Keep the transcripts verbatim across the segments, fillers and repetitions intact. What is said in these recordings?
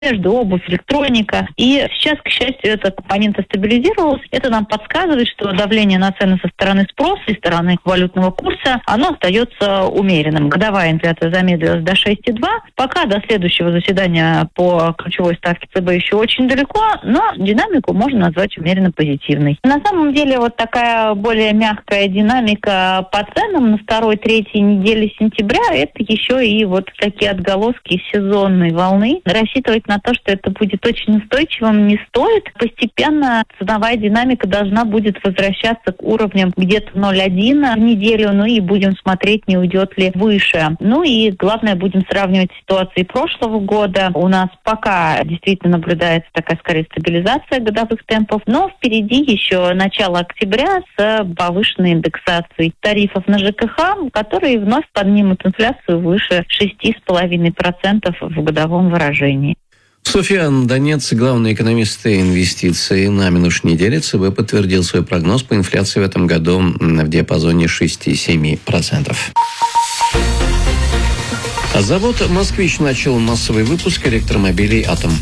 одежда, обувь, электроника. И сейчас, к счастью, эта компонента стабилизировалась. Это нам подсказывает, что давление на цены со стороны спроса и стороны валютного курса, оно остается умеренным. Годовая инфляция замедлилась до шесть целых два. Пока до следующего заседания по ключевой ставке ЦБ еще очень далеко, но динамику можно назвать умеренно позитивной. На самом деле вот такая более мягкая динамика по ценам на второй-третьей неделе сентября, это еще и вот такие отголоски сезонной волны. Рассчитывать на то, что это будет очень устойчивым, не стоит. Постепенно ценовая динамика должна будет возвращаться к уровням где-то ноль целых один в неделю, ну и будем смотреть, не уйдет ли выше. Ну и главное, будем сравнивать ситуации прошлого года. У нас пока действительно наблюдается такая, скорее, стабилизация годовых темпов, но впереди еще начало октября с повышенной индексацией тарифов на ЖКХ, которые вновь поднимут инфляцию выше шесть целых пять десятых процента в годовом выражении. Суфиян Данец, главный экономист инвестиций. На минувшей неделе ЦБ подтвердил свой прогноз по инфляции в этом году в диапазоне шесть-семь процентов. Завод «Москвич» начал массовый выпуск электромобилей «Атом».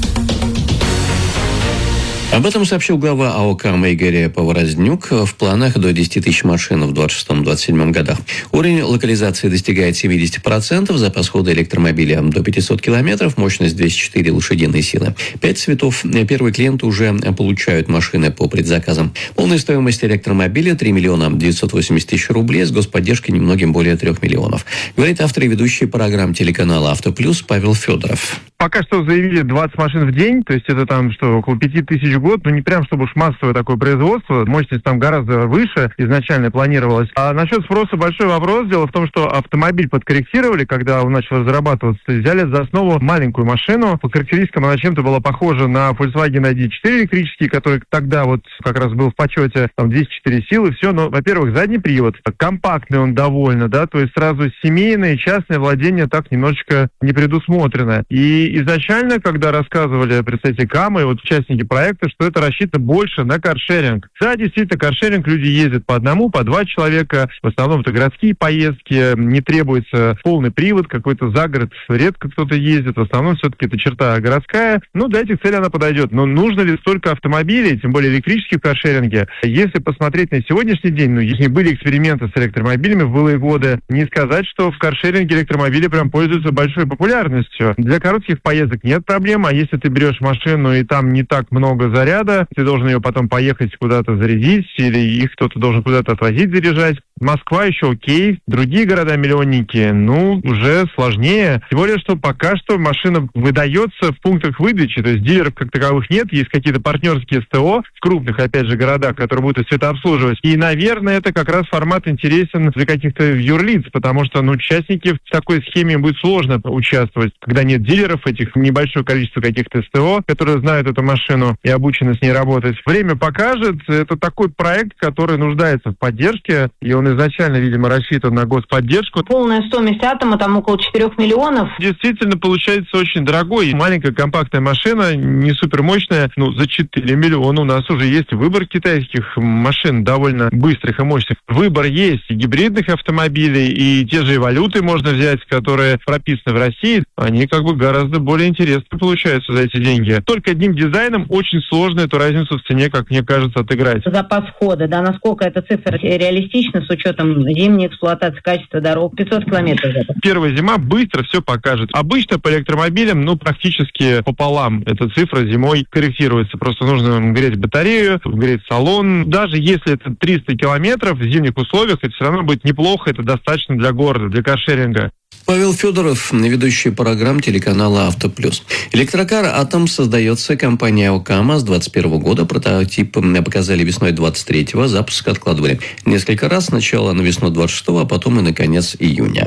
Об этом сообщил глава АО «Кама» Игорь Поворознюк. В планах до десять тысяч машин в двадцать шестом - двадцать седьмом годах. Уровень локализации достигает семьдесят процентов, запас хода электромобиля до пятисот километров, мощность двести четыре лошадиные силы. Пять цветов. Первые клиенты уже получают машины по предзаказам. Полная стоимость электромобиля три миллиона девятьсот восемьдесят тысяч рублей, с господдержкой немногим более трех миллионов. Говорит автор и ведущий программ телеканала «Авто Плюс» Павел Федоров. Пока что заявили двадцать машин в день, то есть это там что, около пяти тысяч в год, но не прям чтобы уж массовое такое производство, мощность там гораздо выше изначально планировалась. А насчет спроса большой вопрос. Дело в том, что автомобиль подкорректировали, когда он начал разрабатываться, взяли за основу маленькую машину. По характеристикам она чем-то была похожа на Volkswagen ай ди четыре электрический, который тогда вот как раз был в почете, там двести четыре силы, все. Но, во-первых, задний привод, компактный он довольно, да, то есть сразу семейное, частное владение так немножечко не предусмотрено. И изначально, когда рассказывали представители КАМА и вот участники проекта, что это рассчитано больше на каршеринг. Да, действительно, каршеринг, люди ездят по одному, по два человека, в основном это городские поездки, не требуется полный привод, какой-то загород, редко кто-то ездит, в основном все-таки это черта городская. Ну, для этих целей она подойдет. Но нужно ли столько автомобилей, тем более электрических в каршеринге? Если посмотреть на сегодняшний день, ну, если были эксперименты с электромобилями в былые годы, не сказать, что в каршеринге электромобили прям пользуются большой популярностью. Для коротких поездок нет проблем, а если ты берешь машину и там не так много заряда, ты должен ее потом поехать куда-то зарядить, или их кто-то должен куда-то отвозить, заряжать. Москва еще окей, другие города-миллионники, ну, уже сложнее. Тем более, что пока что машина выдается в пунктах выдачи, то есть дилеров как таковых нет, есть какие-то партнерские СТО в крупных, опять же, городах, которые будут все это обслуживать. И, наверное, это как раз формат интересен для каких-то юрлиц, потому что, ну, участники в такой схеме будет сложно участвовать, когда нет дилеров, этих небольшое количество каких-то СТО, которые знают эту машину и обучены с ней работать. Время покажет. Это такой проект, который нуждается в поддержке, и он изначально, видимо, рассчитан на господдержку. Полная стоимость «Атома» там около четырех миллионов. Действительно, получается очень дорогой. Маленькая компактная машина, не супермощная, ну, за четыре миллиона у нас уже есть выбор китайских машин, довольно быстрых и мощных. Выбор есть и гибридных автомобилей, и те же «Эволюты» можно взять, которые прописаны в России. Они как бы гораздо более интересно получаются за эти деньги. Только одним дизайном очень сложно эту разницу в цене, как мне кажется, отыграть. Запас хода, да, насколько эта цифра реалистична с учетом зимней эксплуатации, качества дорог, пятьсот километров. Первая зима быстро все покажет. Обычно по электромобилям, ну, практически пополам эта цифра зимой корректируется. Просто нужно греть батарею, греть салон. Даже если это триста километров в зимних условиях, это все равно будет неплохо, это достаточно для города, для каршеринга. Павел Федоров, ведущий программ телеканала «Авто Плюс». Электрокар «Атом» создается компанией АО «Кама» с двадцать первого года. Прототип показали весной двадцать третьего, запуск откладывали несколько раз. Сначала на весну двадцать шестого, а потом и на конец июня.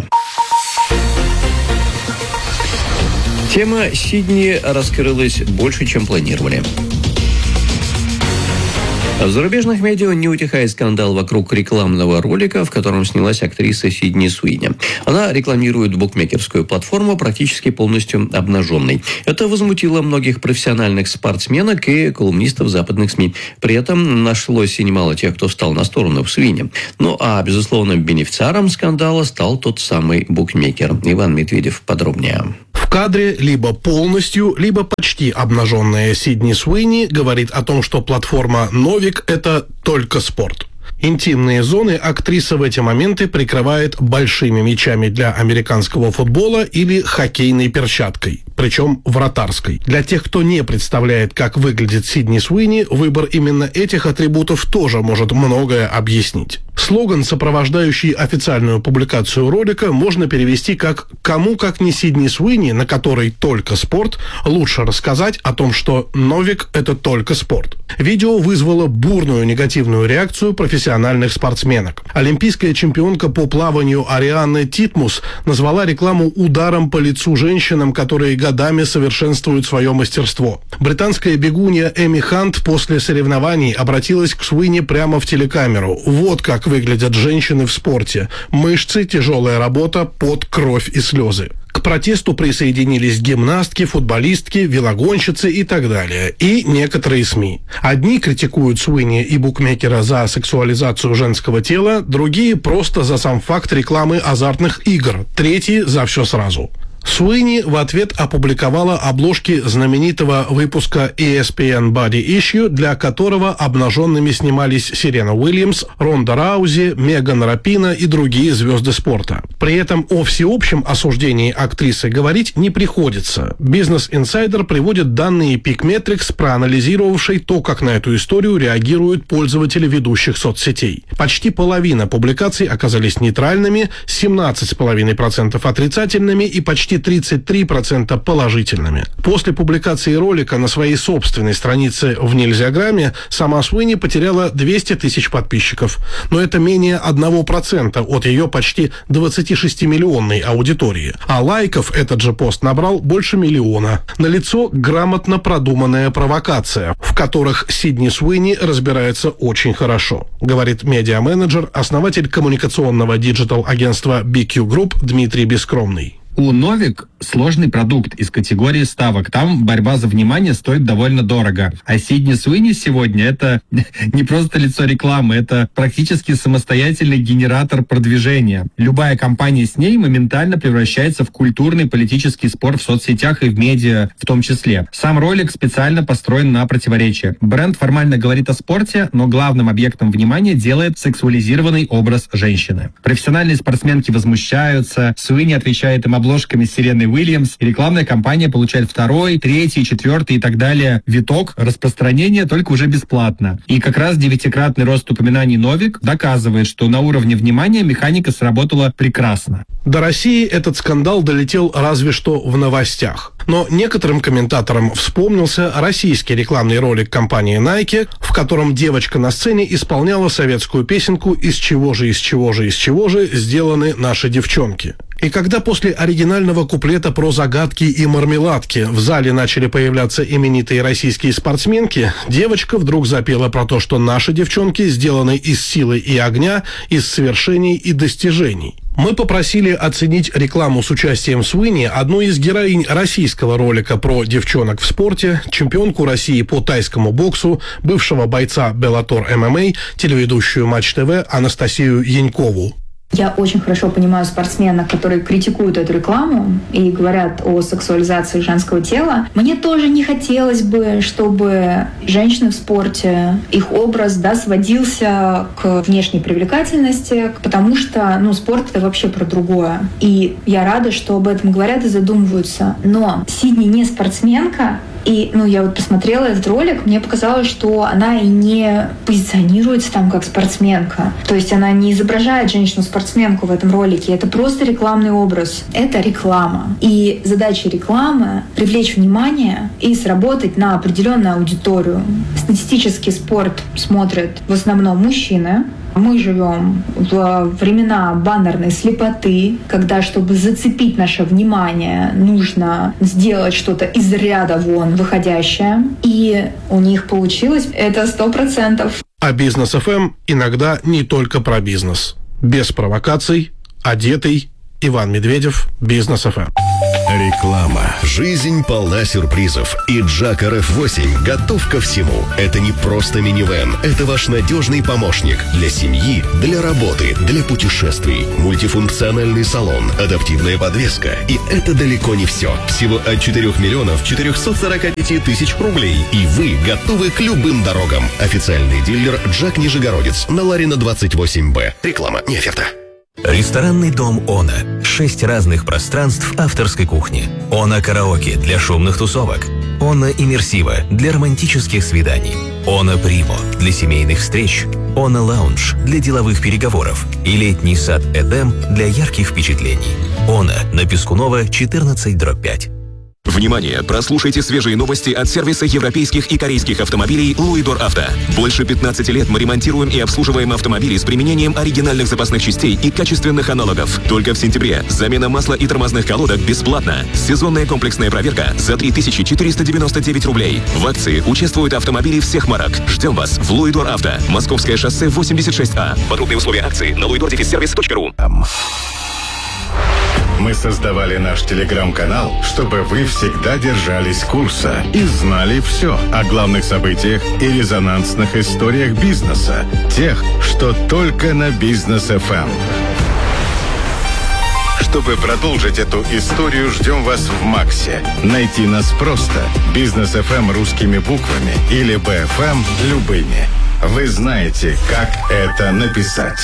Тема Сидни раскрылась больше, чем планировали. В зарубежных медиа не утихает скандал вокруг рекламного ролика, в котором снялась актриса Сидни Суини. Она рекламирует букмекерскую платформу практически полностью обнаженной. Это возмутило многих профессиональных спортсменок и колумнистов западных СМИ. При этом нашлось и немало тех, кто встал на сторону Суини. Ну а безусловным бенефициаром скандала стал тот самый букмекер. Иван Медведев подробнее. В В кадре либо полностью, либо почти обнаженная Сидни Суини говорит о том, что платформа Новик – это только спорт. Интимные зоны актриса в эти моменты прикрывает большими мячами для американского футбола или хоккейной перчаткой, причем вратарской. Для тех, кто не представляет, как выглядит Сидни Суини, выбор именно этих атрибутов тоже может многое объяснить. Слоган, сопровождающий официальную публикацию ролика, можно перевести как «Кому, как не Сидни Суини, на которой только спорт, лучше рассказать о том, что Новик – это только спорт». Видео вызвало бурную негативную реакцию профессиональных спортсменок. Олимпийская чемпионка по плаванию Арианна Титмус назвала рекламу ударом по лицу женщинам, которые годами совершенствуют свое мастерство. Британская бегунья Эми Хант после соревнований обратилась к Суини прямо в телекамеру. Вот как выглядят женщины в спорте. Мышцы, тяжелая работа, пот, кровь и слезы. К протесту присоединились гимнастки, футболистки, велогонщицы и так далее. И некоторые СМИ. Одни критикуют Суини и букмекера за сексуализацию женского тела, другие просто за сам факт рекламы азартных игр, третьи за все сразу. Суини в ответ опубликовала обложки знаменитого выпуска и эс пи эн Body Issue, для которого обнаженными снимались Серена Уильямс, Ронда Раузи, Меган Рапино и другие звезды спорта. При этом о всеобщем осуждении актрисы говорить не приходится. Business Insider приводит данные Peakmetrics, проанализировавшей то, как на эту историю реагируют пользователи ведущих соцсетей. Почти половина публикаций оказались нейтральными, семнадцать целых пять десятых процента отрицательными и почти тридцать три процента положительными. После публикации ролика на своей собственной странице в Нельзяграме сама Суини потеряла двести тысяч подписчиков. Но это менее одного процента от ее почти двадцатишестимиллионной аудитории. А лайков этот же пост набрал больше миллиона. Налицо грамотно продуманная провокация, в которых Сидни Суини разбирается очень хорошо, говорит медиа-менеджер, основатель коммуникационного диджитал-агентства би кью Group Дмитрий Бескромный. У Новик сложный продукт из категории ставок. Там борьба за внимание стоит довольно дорого. А Сидни Суини сегодня — это не просто лицо рекламы, это практически самостоятельный генератор продвижения. Любая компания с ней моментально превращается в культурный политический спор в соцсетях и в медиа в том числе. Сам ролик специально построен на противоречии. Бренд формально говорит о спорте, но главным объектом внимания делает сексуализированный образ женщины. Профессиональные спортсменки возмущаются, Суини отвечает им обложками с Сереной Уильямс, и рекламная кампания получает второй, третий, четвертый и так далее виток распространения, только уже бесплатно. И как раз девятикратный рост упоминаний Новик доказывает, что на уровне внимания механика сработала прекрасно. До России этот скандал долетел разве что в новостях. Но некоторым комментаторам вспомнился российский рекламный ролик компании Nike, в котором девочка на сцене исполняла советскую песенку «Из чего же, из чего же, из чего же сделаны наши девчонки». И когда после оригинального куплета про загадки и мармеладки в зале начали появляться именитые российские спортсменки, девочка вдруг запела про то, что наши девчонки сделаны из силы и огня, из свершений и достижений. Мы попросили оценить рекламу с участием Суини одну из героинь российского ролика про девчонок в спорте, чемпионку России по тайскому боксу, бывшего бойца Bellator эм эм а, телеведущую Матч ТВ Анастасию Янькову. Я очень хорошо понимаю спортсменов, которые критикуют эту рекламу и говорят о сексуализации женского тела. Мне тоже не хотелось бы, чтобы женщины в спорте, их образ, да, сводился к внешней привлекательности, потому что, ну, спорт — это вообще про другое. И я рада, что об этом говорят и задумываются. Но Сидни не спортсменка, и, ну, я вот посмотрела этот ролик, мне показалось, что она и не позиционируется там как спортсменка. То есть она не изображает женщину-спортсменку в этом ролике. Это просто рекламный образ. Это реклама. И задача рекламы — привлечь внимание и сработать на определенную аудиторию. Статистически спорт смотрят в основном мужчины. Мы живем в времена баннерной слепоты, когда, чтобы зацепить наше внимание, нужно сделать что-то из ряда вон выходящее. И у них получилось это сто процентов. А Бизнес эф эм иногда не только про бизнес. Без провокаций, одетый, Иван Медведев, Бизнес эф эм. Реклама. Жизнь полна сюрпризов. И Джак эр эф восемь готов ко всему. Это не просто минивэн. Это ваш надежный помощник для семьи, для работы, для путешествий. Мультифункциональный салон, адаптивная подвеска. И это далеко не все. Всего от четырёх миллионов четырехсот сорока пяти тысяч рублей. И вы готовы к любым дорогам. Официальный дилер Джак Нижегородец на Ларина двадцать восемь бэ. Реклама, не оферта. Ресторанный дом «Она». Шесть разных пространств авторской кухни. «Она караоке» для шумных тусовок. «Она иммерсива» для романтических свиданий. «Она Примо» для семейных встреч. «Она лаунж» для деловых переговоров. И летний сад «Эдем» для ярких впечатлений. «Она» на Пескунова, четырнадцать дробь пять. Внимание! Прослушайте свежие новости от сервиса европейских и корейских автомобилей «Луидор Авто». Больше пятнадцати лет мы ремонтируем и обслуживаем автомобили с применением оригинальных запасных частей и качественных аналогов. Только в сентябре замена масла и тормозных колодок бесплатно. Сезонная комплексная проверка за три тысячи четыреста девяносто девять рублей. В акции участвуют автомобили всех марок. Ждем вас в «Луидор Авто». Московское шоссе восемьдесят шесть А. Подробные условия акции на луидор сервис точка ру. Мы создавали наш телеграм-канал, чтобы вы всегда держались курса и знали все о главных событиях и резонансных историях бизнеса. Тех, что только на Бизнес эф эм. Чтобы продолжить эту историю, ждем вас в Максе. Найти нас просто. Бизнес эф эм русскими буквами или би эф эм любыми. Вы знаете, как это написать.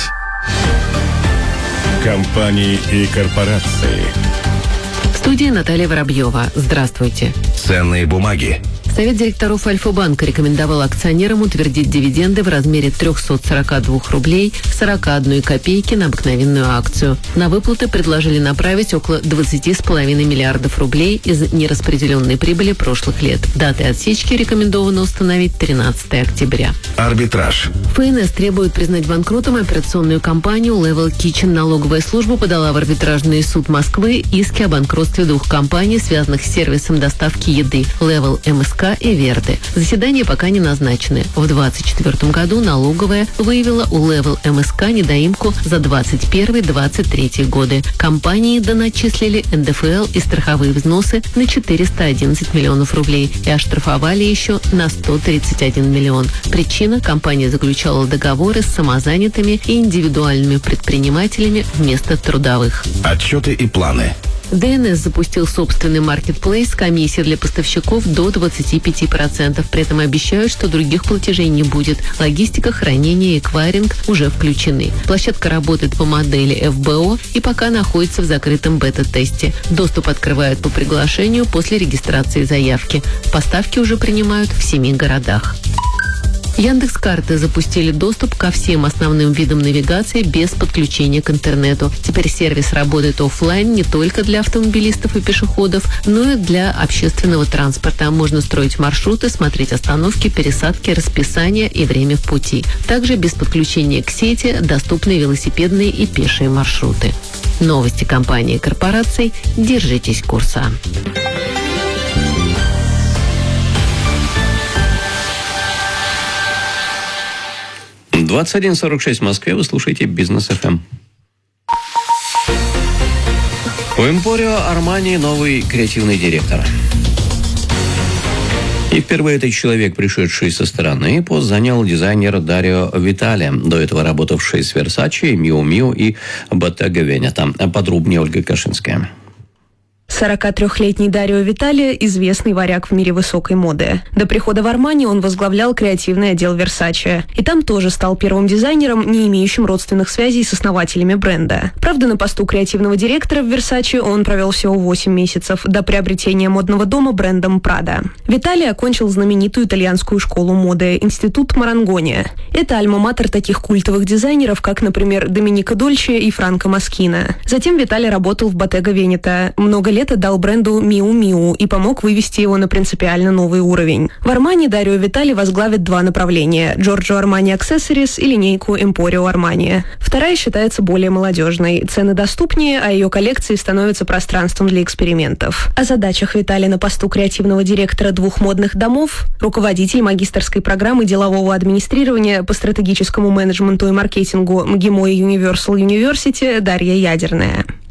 Компании и корпорации. В студии Наталья Воробьева. Здравствуйте. Ценные бумаги. Совет директоров Альфа-банка рекомендовал акционерам утвердить дивиденды в размере триста сорок два рублей сорок одной копейки на обыкновенную акцию. На выплаты предложили направить около двадцать с половиной миллиардов рублей из нераспределенной прибыли прошлых лет. Датой отсечки рекомендовано установить тринадцатое октября. Арбитраж. ФНС требует признать банкротом операционную компанию Level Kitchen. Налоговая служба подала в арбитражный суд Москвы иски о банкротстве двух компаний, связанных с сервисом доставки еды Level эм эс ка и Верды. Заседания пока не назначены. В двадцать четвёртом году налоговая выявила у Level эм эс ка недоимку за двадцать первый — двадцать третий годы. Компании доначислили эн дэ эф эл и страховые взносы на четыреста одиннадцать миллионов рублей и оштрафовали еще на сто тридцать один миллион. Причина: компания заключала договоры с самозанятыми и индивидуальными предпринимателями вместо трудовых. Отчеты и планы. дэ эн эс запустил собственный маркетплейс с комиссией для поставщиков до двадцати пяти процентов. При этом обещают, что других платежей не будет. Логистика, хранение и эквайринг уже включены. Площадка работает по модели эф бэ о и пока находится в закрытом бета-тесте. Доступ открывают по приглашению после регистрации заявки. Поставки уже принимают в семи городах. Яндекс.Карты запустили доступ ко всем основным видам навигации без подключения к интернету. Теперь сервис работает офлайн не только для автомобилистов и пешеходов, но и для общественного транспорта. Можно строить маршруты, смотреть остановки, пересадки, расписание и время в пути. Также без подключения к сети доступны велосипедные и пешие маршруты. Новости компании и корпораций. Держитесь курса. двадцать один сорок шесть в Москве. Вы слушаете Бизнес эф эм. У Эмпорио Армани новый креативный директор. И впервые этот человек, пришедший со стороны, пост занял дизайнер Дарио Витали, до этого работавший с Versace, Miu Miu и Bottega Veneta. Подробнее Ольга Кашинская. сорокатрёхлетний Дарио Витали – известный варяг в мире высокой моды. До прихода в Армани он возглавлял креативный отдел Versace. И там тоже стал первым дизайнером, не имеющим родственных связей с основателями бренда. Правда, на посту креативного директора в Versace он провел всего восемь месяцев, до приобретения модного дома брендом Prada. Витали окончил знаменитую итальянскую школу моды – Институт Марангони. Это альма-матер таких культовых дизайнеров, как, например, Доминика Дольче и Франко Москина. Затем Витали работал в Bottega Veneta. Много лет дал бренду Miu Miu и помог вывести его на принципиально новый уровень. В Армани Дарио Витали возглавит два направления – Giorgio Armani Accessories и линейку Emporio Armani. Вторая считается более молодежной, цены доступнее, а ее коллекции становятся пространством для экспериментов. О задачах Витали на посту креативного директора двух модных домов руководитель магистерской программы делового администрирования по стратегическому менеджменту и маркетингу МГИМО и Universal University Дарья Ядерная.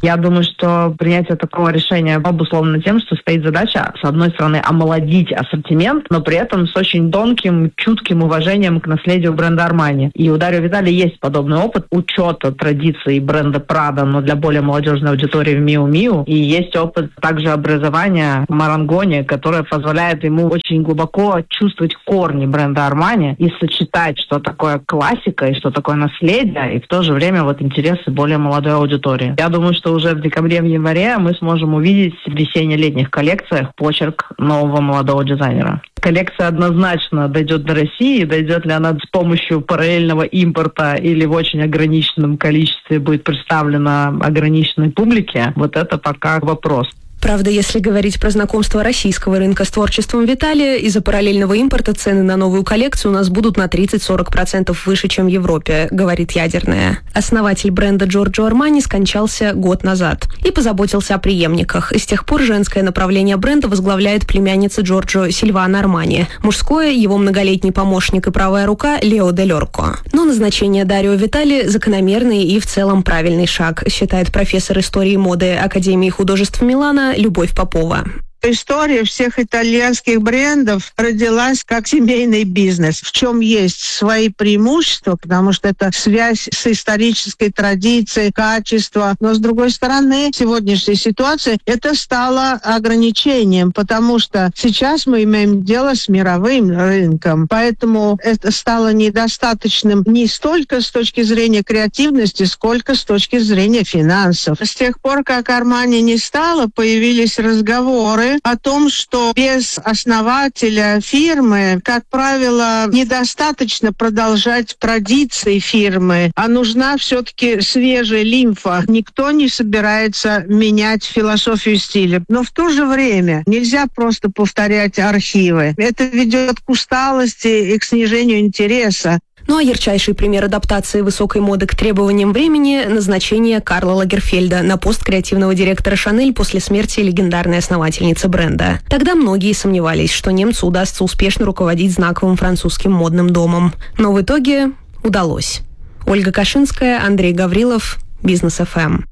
Я думаю, что принятие такого решения обусловлено тем, что стоит задача, с одной стороны, омолодить ассортимент, но при этом с очень тонким, чутким уважением к наследию бренда Armani. И у Дарио Витали есть подобный опыт учета традиций бренда Prada, но для более молодежной аудитории в Miu Miu. И есть опыт также образования в Марангоне, которое позволяет ему очень глубоко чувствовать корни бренда Armani и сочетать, что такое классика и что такое наследие, и в то же время вот интересы более молодой аудитории. Я думаю, что уже в декабре, в январе мы сможем увидеть в весенне-летних коллекциях почерк нового молодого дизайнера. Коллекция однозначно дойдет до России. Дойдет ли она с помощью параллельного импорта или в очень ограниченном количестве будет представлена ограниченной публике, вот это пока вопрос. Правда, если говорить про знакомство российского рынка с творчеством Виталия, из-за параллельного импорта цены на новую коллекцию у нас будут на тридцать-сорок процентов выше, чем в Европе, говорит Ядерная. Основатель бренда Джорджо Армани скончался год назад и позаботился о преемниках. И с тех пор женское направление бренда возглавляет племянница Джорджо Сильвана Армани. Мужское – его многолетний помощник и правая рука Лео Дель Орко. Но назначение Дарио Витали – закономерный и в целом правильный шаг, считает профессор истории моды Академии художеств Милана Любовь Попова. История всех итальянских брендов родилась как семейный бизнес, в чем есть свои преимущества, потому что это связь с исторической традицией, качество. Но, с другой стороны, сегодняшняя ситуация, это стало ограничением, потому что сейчас мы имеем дело с мировым рынком. Поэтому это стало недостаточным не столько с точки зрения креативности, сколько с точки зрения финансов. С тех пор, как Армани не стало, появились разговоры о том, что без основателя фирмы, как правило, недостаточно продолжать традиции фирмы, а нужна все-таки свежая лимфа. Никто не собирается менять философию стиля. Но в то же время нельзя просто повторять архивы. Это ведет к усталости и к снижению интереса. Ну а ярчайший пример адаптации высокой моды к требованиям времени – назначение Карла Лагерфельда на пост креативного директора «Шанель» после смерти легендарной основательницы бренда. Тогда многие сомневались, что немцу удастся успешно руководить знаковым французским модным домом. Но в итоге удалось. Ольга Кашинская, Андрей Гаврилов, Бизнес эф эм.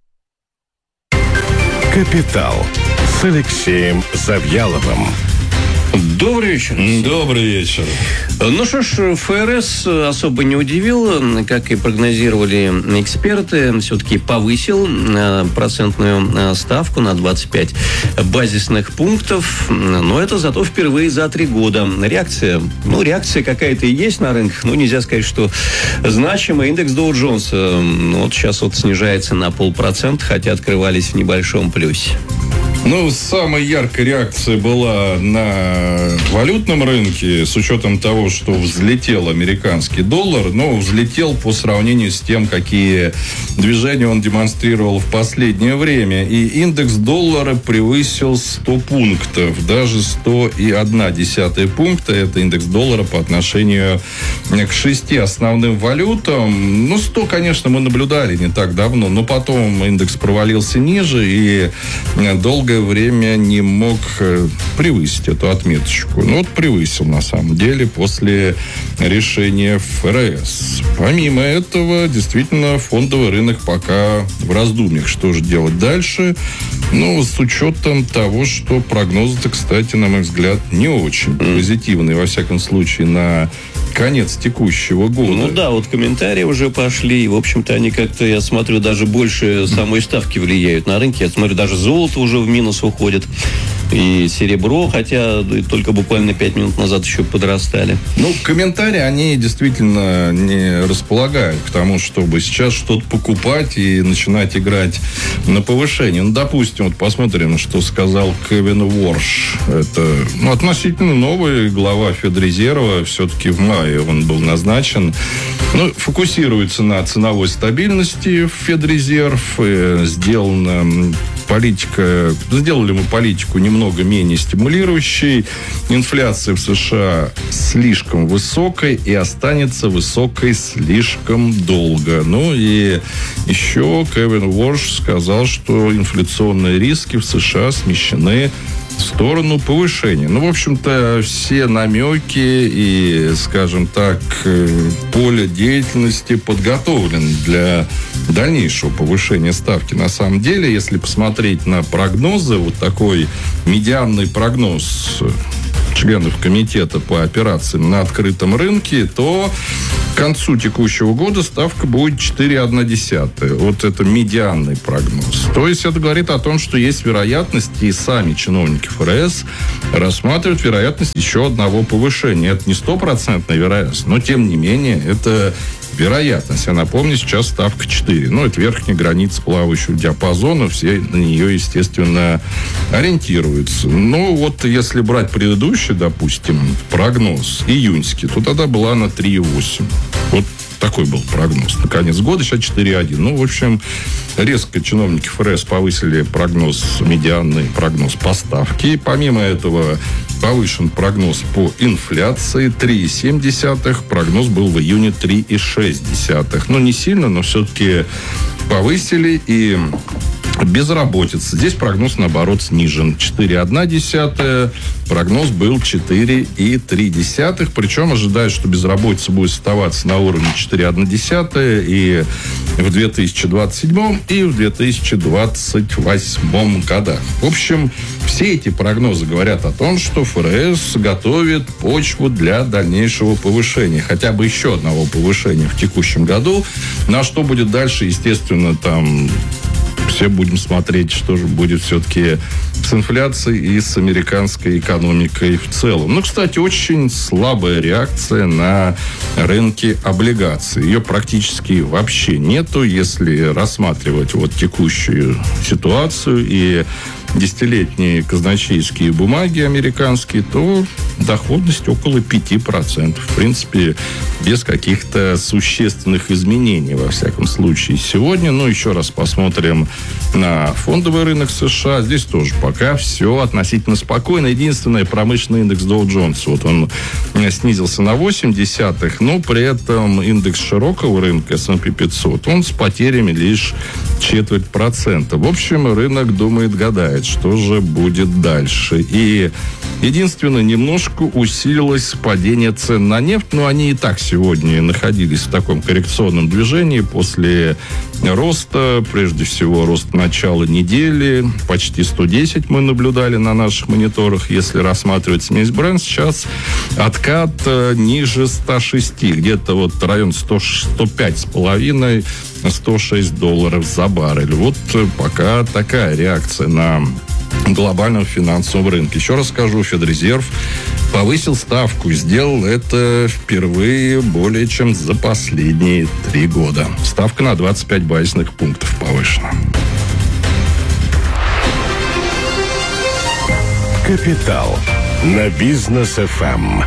«Капитал» с Алексеем Завьяловым. Добрый вечер. Добрый вечер. Ну что ж, ФРС особо не удивил, как и прогнозировали эксперты, все-таки повысил процентную ставку на двадцать пять базисных пунктов, но это зато впервые за три года. Реакция, ну реакция какая-то и есть на рынках, но нельзя сказать, что значимый. Индекс Доу Джонса вот сейчас вот снижается на полпроцента, хотя открывались в небольшом плюсе. Ну, самая яркая реакция была на валютном рынке, с учетом того, что взлетел американский доллар, но взлетел по сравнению с тем, какие движения он демонстрировал в последнее время. И индекс доллара превысил сто пунктов, даже сто и одна десятая пункта. Это индекс доллара по отношению к шести основным валютам. Ну, сто, конечно, мы наблюдали не так давно, но потом индекс провалился ниже, и долго время не мог превысить эту отметочку. Ну, вот превысил, на самом деле, после решения ФРС. Помимо этого, действительно, фондовый рынок пока в раздумьях, что же делать дальше. Ну, с учетом того, что прогнозы-то, кстати, на мой взгляд, не очень позитивные, во всяком случае, на конец текущего года. Ну да, вот комментарии уже пошли, и, в общем-то, они как-то, я смотрю, даже больше самой ставки влияют на рынке. Я смотрю, даже золото уже в минус уходит, и серебро, хотя только буквально пять минут назад еще подрастали. Ну, комментарии, они действительно не располагают к тому, чтобы сейчас что-то покупать и начинать играть на повышение. Ну, допустим, вот посмотрим, что сказал Кевин Уорш. Это, ну, относительно новый глава Федрезерва, все-таки в мае он был назначен. Ну, фокусируется на ценовой стабильности в Федрезерв. Сделана политика, сделали мы политику немного менее стимулирующей. Инфляция в США слишком высокой и останется высокой слишком долго. Ну и еще Кевин Уорш сказал, что инфляционные риски в США смещены в сторону повышения. Ну, в общем-то, все намеки и, скажем так, поле деятельности подготовлен для дальнейшего повышения ставки. На самом деле, если посмотреть на прогнозы, вот такой медианный прогноз членов комитета по операциям на открытом рынке, то к концу текущего года ставка будет четыре целых одна десятая. Вот это медианный прогноз. То есть это говорит о том, что есть вероятность, и сами чиновники ФРС рассматривают вероятность еще одного повышения. Это не стопроцентная вероятность, но тем не менее это вероятность. Я напомню, сейчас ставка четыре. Ну, это верхняя граница плавающего диапазона. Все на нее, естественно, ориентируются. Ну, вот если брать предыдущий, допустим, прогноз июньский, то тогда была на три целых восемь. Вот такой был прогноз на конец года, сейчас четыре целых одна. Ну, в общем, резко чиновники ФРС повысили прогноз, медианный прогноз по ставке. И помимо этого повышен прогноз по инфляции три целых семь десятых. Прогноз был в июне три целых шесть десятых. Ну, не сильно, но все-таки повысили. И безработица. Здесь прогноз, наоборот, снижен. четыре целых одна десятая. Прогноз был четыре целых три десятых. Причем ожидают, что безработица будет оставаться на уровне четыре целых одна десятая и в две тысячи двадцать седьмом, и в две тысячи двадцать восьмом годах. В общем, все эти прогнозы говорят о том, что ФРС готовит почву для дальнейшего повышения. Хотя бы еще одного повышения в текущем году. На что будет дальше, естественно, там все будем смотреть, что же будет все-таки с инфляцией и с американской экономикой в целом. Ну, кстати, очень слабая реакция на рынке облигаций. Ее практически вообще нету, если рассматривать вот текущую ситуацию и десятилетние казначейские бумаги американские, то доходность около пяти процентов. В принципе, без каких-то существенных изменений, во всяком случае, сегодня. Ну, еще раз посмотрим на фондовый рынок США. Здесь тоже пока все относительно спокойно. Единственное, промышленный индекс Dow Jones, вот он снизился на восемь десятых, но при этом индекс широкого рынка эс энд пи пятьсот, он с потерями лишь четверть процента. В общем, рынок думает, гадает, что же будет дальше. И единственное, немножко усилилось падение цен на нефть, но они и так сегодня находились в таком коррекционном движении после роста, прежде всего, рост начала недели, почти сто десять мы наблюдали на наших мониторах, если рассматривать смесь Brent, сейчас откат ниже ста шести, где-то вот район сто пять с половиной, сто шесть долларов за баррель. Вот пока такая реакция на глобальном финансовом рынке. Еще раз скажу, Федрезерв повысил ставку. Сделал это впервые более чем за последние три года. Ставка на двадцать пять базисных пунктов повышена. Капитал на Бизнес эф эм.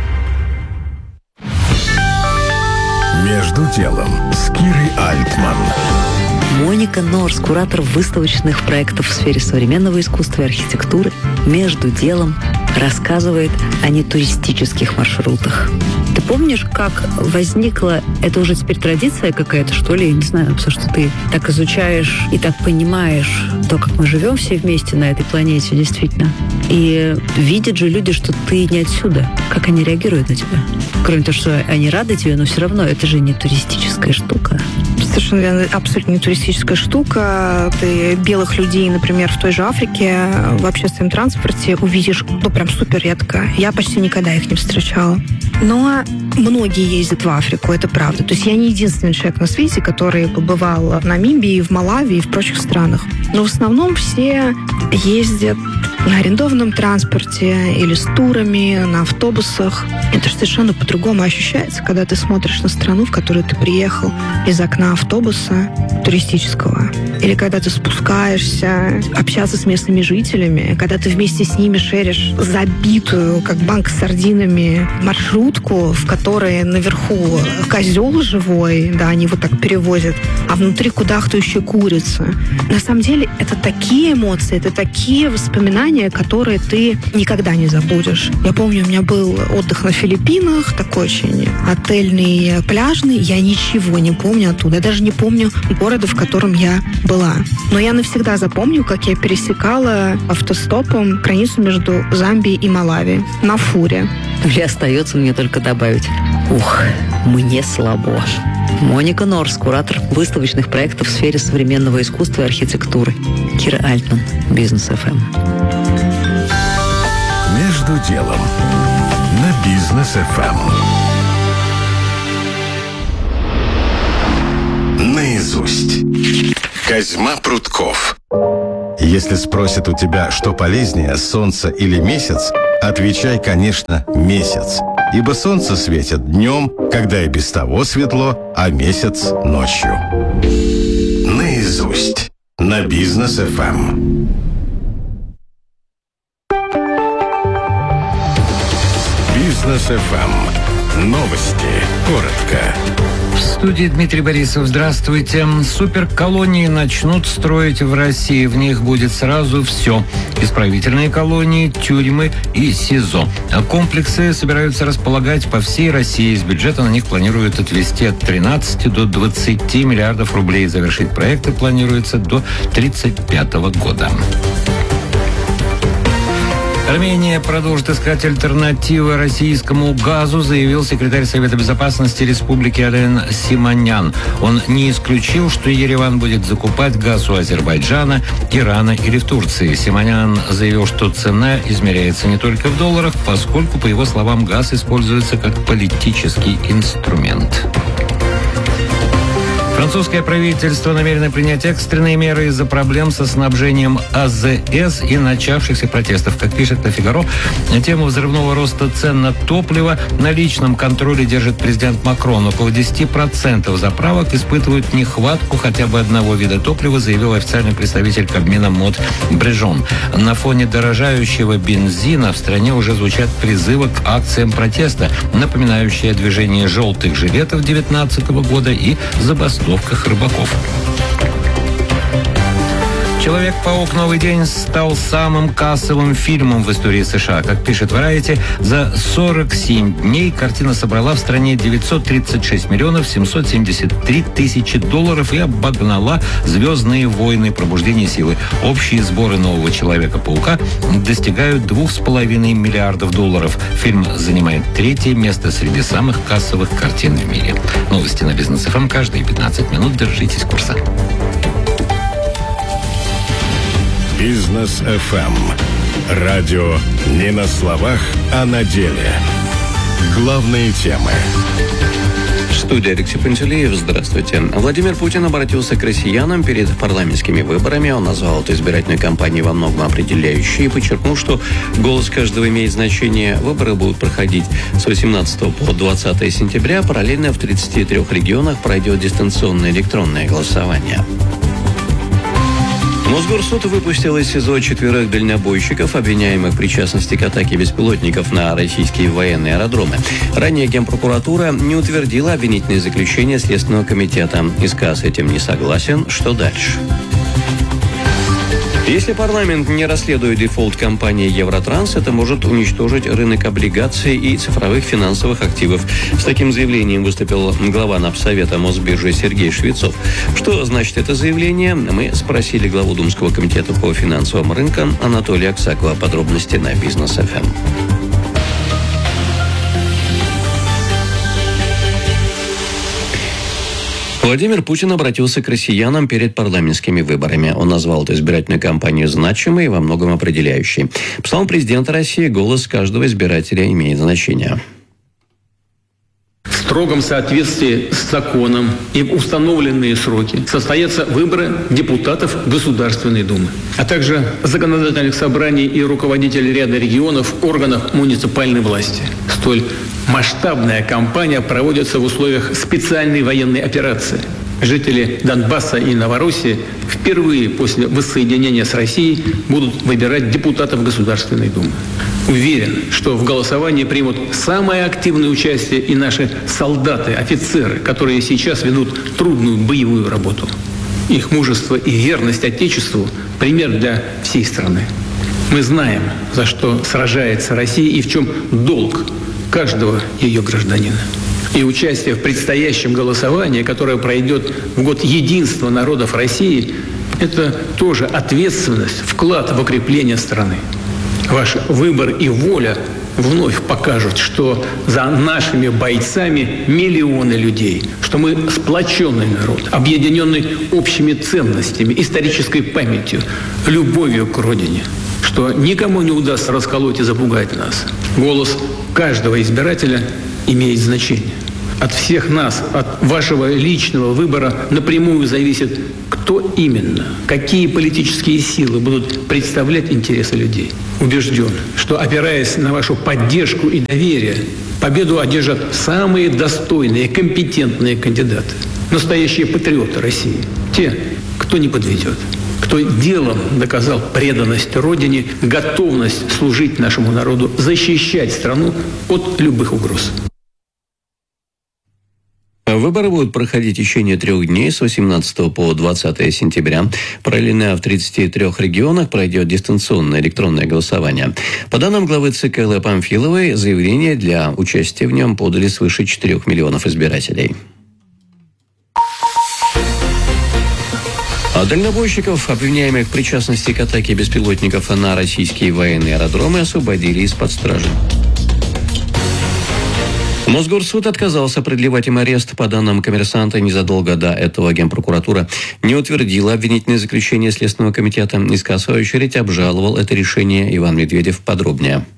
Между делом с Кирой Альтман. Моника Норс, куратор выставочных проектов в сфере современного искусства и архитектуры, между делом рассказывает о нетуристических маршрутах. Ты помнишь, как возникла, это уже теперь традиция какая-то, что ли, я не знаю, потому что ты так изучаешь и так понимаешь то, как мы живем все вместе на этой планете, действительно. И видят же люди, что ты не отсюда. Как они реагируют на тебя? Кроме того, что они рады тебе, но все равно это же не туристическая штука. Совершенно верно, абсолютно не туристическая штука. Ты белых людей, например, в той же Африке в общественном транспорте увидишь, ну, прям супер редко. Я почти никогда их не встречала. Но многие ездят в Африку, это правда. То есть я не единственный человек на свете, который побывал в Намибии, в Малави и в прочих странах. Но в основном все ездят на арендованном транспорте или с турами, на автобусах. Это же совершенно по-другому ощущается, когда ты смотришь на страну, в которую ты приехал из окна автобуса туристического. Или когда ты спускаешься, общаться с местными жителями, когда ты вместе с ними шеришь забитую, как банк с сардинами, маршрутку, в которой наверху козел живой, да, они вот так перевозят, а внутри кудахтающая курица. На самом деле пути — это такие эмоции, это такие воспоминания, которые ты никогда не забудешь. Я помню, у меня был отдых на Филиппинах, такой очень отельный, пляжный. Я ничего не помню оттуда. Я даже не помню города, в котором я была. Но я навсегда запомню, как я пересекала автостопом границу между Замбией и Малави на фуре. И остается мне только добавить: ух, мне слабо. Моника Норс, куратор выставочных проектов в сфере современного искусства и архитектуры. Кира Альтман, Бизнес эф эм. Между делом на Бизнес эф эм. Наизусть. Козьма Прутков. Если спросят у тебя, что полезнее, солнце или месяц, отвечай, конечно, месяц. Ибо солнце светит днем, когда и без того светло, а месяц ночью. Наизусть. На Бизнес эф эм. Бизнес эф эм. Новости. Коротко. В студии Дмитрий Борисов. Здравствуйте. Суперколонии начнут строить в России. В них будет сразу все. Исправительные колонии, тюрьмы и СИЗО. Комплексы собираются располагать по всей России. Из бюджета на них планируют отвести от тринадцати до двадцати миллиардов рублей. Завершить проекты планируется до тридцать пятого года. Армения продолжит искать альтернативы российскому газу, заявил секретарь Совета Безопасности Республики Ален Симонян. Он не исключил, что Ереван будет закупать газ у Азербайджана, Ирана или в Турции. Симонян заявил, что цена измеряется не только в долларах, поскольку, по его словам, газ используется как политический инструмент. Французское правительство намерено принять экстренные меры из-за проблем со снабжением АЗС и начавшихся протестов. Как пишет «Le Figaro», тему взрывного роста цен на топливо на личном контроле держит президент Макрон. Около десяти процентов заправок испытывают нехватку хотя бы одного вида топлива, заявил официальный представитель Кабмина Мод Брежон. На фоне дорожающего бензина в стране уже звучат призывы к акциям протеста, напоминающие движение желтых жилетов две тысячи девятнадцатого года и забастовки рыбаков. «Человек-паук. Новый день» стал самым кассовым фильмом в истории США. Как пишет Variety, за сорок семь дней картина собрала в стране девятьсот тридцать шесть миллионов семьсот семьдесят три тысячи долларов и обогнала «Звездные войны. Пробуждение силы». Общие сборы «Нового Человека-паука» достигают двух с половиной миллиардов долларов. Фильм занимает третье место среди самых кассовых картин в мире. Новости на Бизнес эф эм каждые пятнадцать минут. Держитесь курса. Бизнес эф эм. Радио не на словах, а на деле. Главные темы. В студии Алексей Пантелеев. Здравствуйте. Владимир Путин обратился к россиянам перед парламентскими выборами. Он назвал эту избирательную кампанию во многом определяющей и подчеркнул, что голос каждого имеет значение. Выборы будут проходить с восемнадцатого по двадцатое сентября. Параллельно в тридцати трёх регионах пройдет дистанционное электронное голосование. Мосгорсуд выпустил из СИЗО четверых дальнобойщиков, обвиняемых в причастности к атаке беспилотников на российские военные аэродромы. Ранее Генпрокуратура не утвердила обвинительное заключение Следственного комитета. ИСК с этим не согласен. Что дальше? Если парламент не расследует дефолт компании «Евротранс», это может уничтожить рынок облигаций и цифровых финансовых активов. С таким заявлением выступил глава Напсовета Мосбиржи Сергей Швецов. Что значит это заявление? Мы спросили главу Думского комитета по финансовым рынкам Анатолия Аксакова. Подробности на Бизнес эф эм. Владимир Путин обратился к россиянам перед парламентскими выборами. Он назвал эту избирательную кампанию значимой и во многом определяющей. По словам президента России, голос каждого избирателя имеет значение. В строгом соответствии с законом и в установленные сроки состоятся выборы депутатов Государственной Думы, а также законодательных собраний и руководителей ряда регионов, органов муниципальной власти. Столь масштабная кампания проводится в условиях специальной военной операции. Жители Донбасса и Новороссии впервые после воссоединения с Россией будут выбирать депутатов Государственной Думы. Уверен, что в голосовании примут самое активное участие и наши солдаты, офицеры, которые сейчас ведут трудную боевую работу. Их мужество и верность Отечеству – пример для всей страны. Мы знаем, за что сражается Россия и в чем долг каждого ее гражданина. И участие в предстоящем голосовании, которое пройдет в год единства народов России, это тоже ответственность, вклад в укрепление страны. Ваш выбор и воля вновь покажут, что за нашими бойцами миллионы людей, что мы сплоченный народ, объединенный общими ценностями, исторической памятью, любовью к родине, что никому не удастся расколоть и запугать нас. Голос каждого избирателя имеет значение. От всех нас, от вашего личного выбора напрямую зависит, кто именно, какие политические силы будут представлять интересы людей. Убежден, что, опираясь на вашу поддержку и доверие, победу одержат самые достойные, компетентные кандидаты, настоящие патриоты России, те, кто не подведет, кто делом доказал преданность Родине, готовность служить нашему народу, защищать страну от любых угроз. Выборы будут проходить в течение трех дней с восемнадцатого по двадцатое сентября. Параллельно в тридцати трёх регионах пройдет дистанционное электронное голосование. По данным главы ЦК Эллы Памфиловой, заявления для участия в нем подали свыше четырёх миллионов избирателей. А дальнобойщиков, обвиняемых в причастности к атаке беспилотников на российские военные аэродромы, освободили из-под стражи. Мосгорсуд отказался продлевать им арест. По данным «Коммерсанта», незадолго до этого Генпрокуратура не утвердила обвинительное заключение Следственного комитета. ИСК, в свою очередь, обжаловал это решение. Иван Медведев подробнее.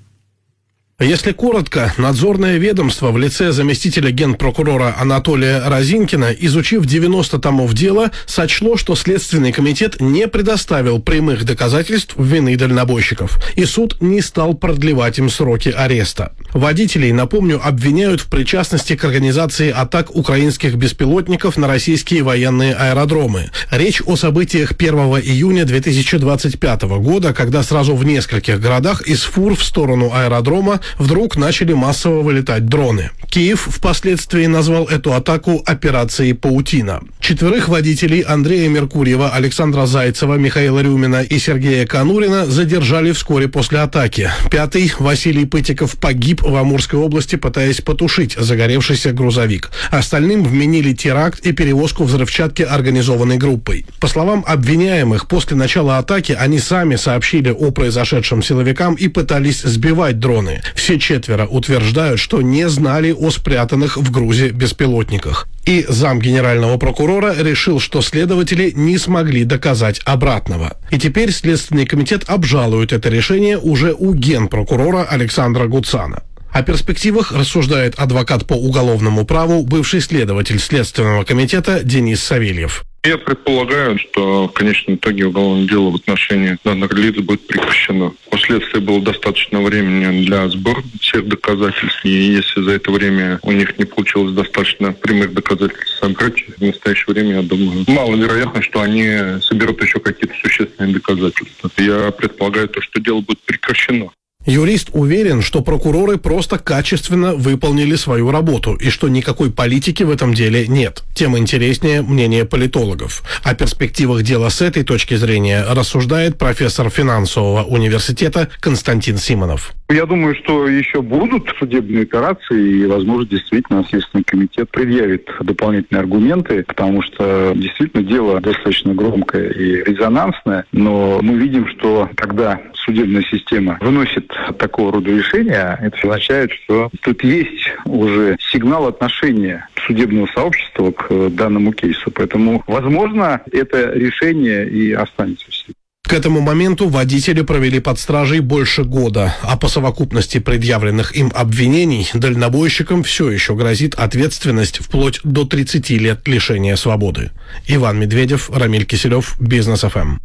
Если коротко, надзорное ведомство в лице заместителя генпрокурора Анатолия Разинкина, изучив девяносто томов дела, сочло, что Следственный комитет не предоставил прямых доказательств вины дальнобойщиков, и суд не стал продлевать им сроки ареста. Водителей, напомню, обвиняют в причастности к организации атак украинских беспилотников на российские военные аэродромы. Речь о событиях первого июня две тысячи двадцать пятого года, когда сразу в нескольких городах из фур в сторону аэродрома вдруг начали массово вылетать дроны. Киев впоследствии назвал эту атаку операцией «Паутина». Четверых водителей Андрея Меркурьева, Александра Зайцева, Михаила Рюмина и Сергея Конурина задержали вскоре после атаки. Пятый, Василий Пытиков, погиб в Амурской области, пытаясь потушить загоревшийся грузовик. Остальным вменили теракт и перевозку взрывчатки организованной группой. По словам обвиняемых, после начала атаки они сами сообщили о произошедшем силовикам и пытались сбивать дроны. Все четверо утверждают, что не знали о спрятанных в грузе беспилотниках. И зам генерального прокурора решил, что следователи не смогли доказать обратного. И теперь Следственный комитет обжалует это решение уже у генпрокурора Александра Гуцана. О перспективах рассуждает адвокат по уголовному праву, бывший следователь Следственного комитета Денис Савельев. Я предполагаю, что в конечном итоге уголовное дело в отношении данных лиц будет прекращено. У следствия было достаточно времени для сбора всех доказательств, и если за это время у них не получилось достаточно прямых доказательств собрать, в настоящее время, я думаю, маловероятно, что они соберут еще какие-то существенные доказательства. Я предполагаю то, что дело будет прекращено. Юрист уверен, что прокуроры просто качественно выполнили свою работу и что никакой политики в этом деле нет. Тем интереснее мнение политологов. О перспективах дела с этой точки зрения рассуждает профессор финансового университета Константин Симонов. Я думаю, что еще будут судебные операции, и, возможно, действительно Следственный комитет предъявит дополнительные аргументы, потому что действительно дело достаточно громкое и резонансное, но мы видим, что когда судебная система выносит такого рода решения, это означает, что тут есть уже сигнал отношения судебного сообщества к данному кейсу. Поэтому, возможно, это решение и останется в силе. К этому моменту водители провели под стражей больше года, а по совокупности предъявленных им обвинений дальнобойщикам все еще грозит ответственность вплоть до тридцати лет лишения свободы. Иван Медведев, Рамиль Киселев, Бизнес эф эм.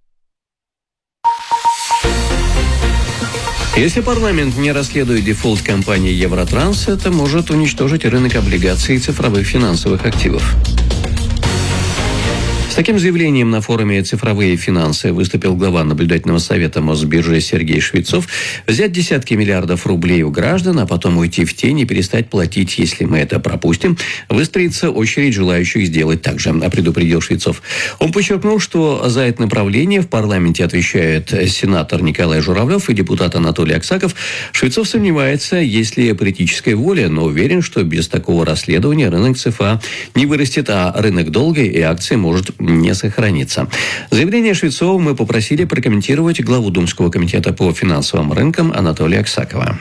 Если парламент не расследует дефолт компании «Евротранс», это может уничтожить рынок облигаций и цифровых финансовых активов. таким заявлением на форуме «Цифровые финансы» выступил глава наблюдательного совета Мосбиржи Сергей Швецов. Взять десятки миллиардов рублей у граждан, а потом уйти в тень и перестать платить, если мы это пропустим, выстроится очередь желающих сделать так же, предупредил Швецов. Он подчеркнул, что за это направление в парламенте отвечает сенатор Николай Журавлев и депутат Анатолий Аксаков. Швецов сомневается, есть ли политическая воля, но уверен, что без такого расследования рынок ЦФА не вырастет, а рынок долга и акций может не сохраниться. Заявление Швецова мы попросили прокомментировать главу Думского комитета по финансовым рынкам Анатолия Аксакова.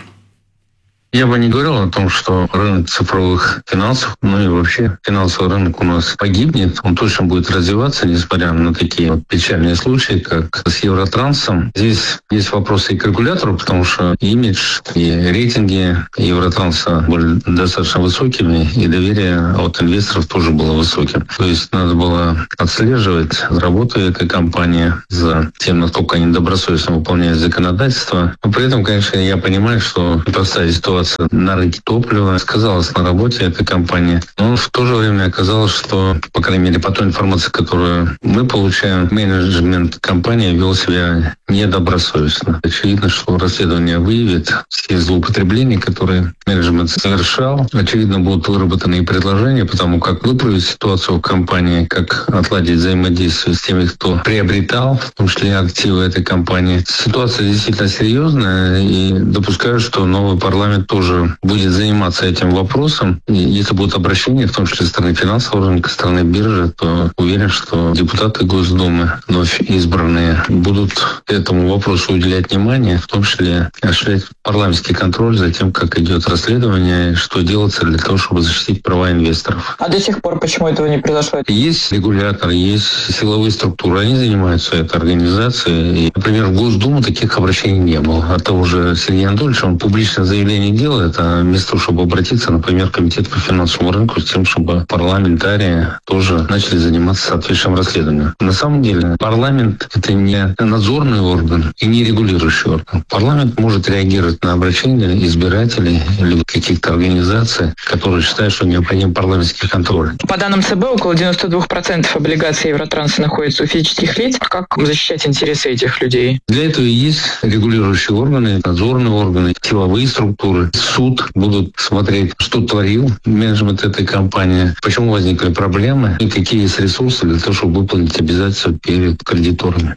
Я бы не говорил о том, что рынок цифровых финансов, ну и вообще финансовый рынок у нас погибнет. Он точно будет развиваться, несмотря на такие вот печальные случаи, как с Евротрансом. Здесь есть вопросы и к регулятору, потому что имидж и рейтинги Евротранса были достаточно высокими, и доверие от инвесторов тоже было высоким. То есть надо было отслеживать работу этой компании за тем, насколько они добросовестно выполняют законодательство. Но при этом, конечно, я понимаю, что непростая ситуация на рынке топлива сказалась на работе этой компании. Но в то же время оказалось, что, по крайней мере, по той информации, которую мы получаем, менеджмент компании вел себя недобросовестно. Очевидно, что расследование выявит все злоупотребления, которые менеджмент совершал. Очевидно, будут выработаны и предложения по тому, как выправить ситуацию в компании, как отладить взаимодействие с теми, кто приобретал, в том числе активы этой компании. Ситуация действительно серьезная, и допускаю, что новый парламент тоже будет заниматься этим вопросом. И если будут обращения, в том числе со стороны финансового рынка, со стороны биржи, то уверен, что депутаты Госдумы, вновь избранные, будут этому вопросу уделять внимание, в том числе осуществлять парламентский контроль за тем, как идет расследование, что делается для того, чтобы защитить права инвесторов. А до сих пор почему этого не произошло? Есть регулятор, есть силовые структуры, они занимаются этой организацией. И, например, в Госдуму таких обращений не было. От того же Сергея Анатольевича, он публичное заявление делает, а вместо того, чтобы обратиться, например, в Комитет по финансовому рынку, с тем, чтобы парламентарии тоже начали заниматься соответствующим расследованием. На самом деле парламент — это не надзорный орган и не регулирующий орган. Парламент может реагировать на обращения избирателей или каких-то организаций, которые считают, что необходим парламентский контроль. По данным ЦБ, около девяносто два процента облигаций Евротранса находится у физических лиц. Как защищать интересы этих людей? Для этого и есть регулирующие органы, надзорные органы, силовые структуры. Суд будут смотреть, что творил менеджмент этой компании, почему возникли проблемы и какие есть ресурсы для того, чтобы выполнить обязательства перед кредиторами.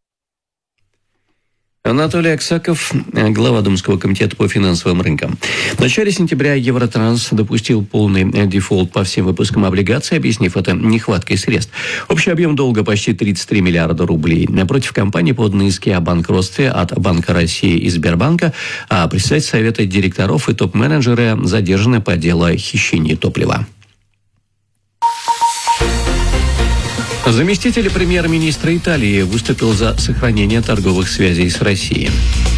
Анатолий Аксаков, глава Думского комитета по финансовым рынкам. В начале сентября Евротранс допустил полный дефолт по всем выпускам облигаций, объяснив это нехваткой средств. Общий объем долга почти тридцать три миллиарда рублей. Напротив компании поданы иски о банкротстве от Банка России и Сбербанка, а председатель совета директоров и топ-менеджеры задержаны по делу о хищении топлива. Заместитель премьер-министра Италии выступил за сохранение торговых связей с Россией.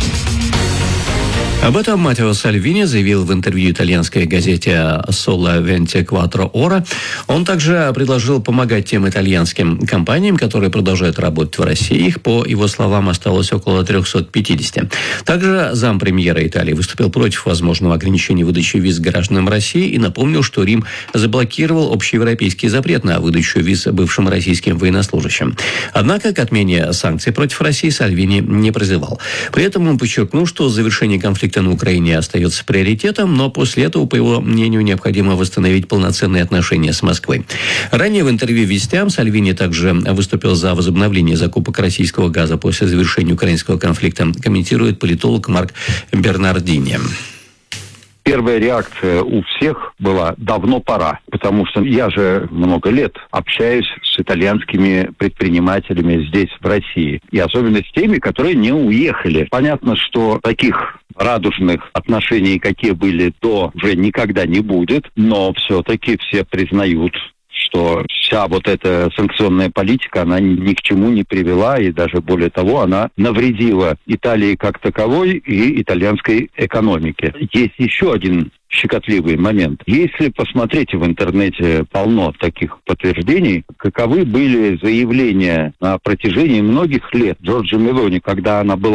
Об этом Маттео Сальвини заявил в интервью итальянской газете «Соло двадцать четыре Ора». Он также предложил помогать тем итальянским компаниям, которые продолжают работать в России. Их, по его словам, осталось около триста пятьдесят. Также зампремьера Италии выступил против возможного ограничения выдачи виз гражданам России и напомнил, что Рим заблокировал общеевропейский запрет на выдачу виз бывшим российским военнослужащим. Однако к отмене санкций против России Сальвини не призывал. При этом он подчеркнул, что завершение конфликта на Украине остается приоритетом, но после этого, по его мнению, необходимо восстановить полноценные отношения с Москвой. Ранее в интервью «Вестям» Сальвини также выступил за возобновление закупок российского газа после завершения украинского конфликта, комментирует политолог Марк Бернардини. Первая реакция у всех была «давно пора», потому что я же много лет общаюсь с итальянскими предпринимателями здесь, в России, и особенно с теми, которые не уехали. Понятно, что таких радужных отношений, какие были до, уже никогда не будет, но все-таки все признают, что вся вот эта санкционная политика, она ни, ни к чему не привела, и даже более того, она навредила Италии как таковой и итальянской экономике. Есть еще один щекотливый момент. Если посмотреть в интернете, полно таких подтверждений, каковы были заявления на протяжении многих лет Джорджа Мелони, когда она была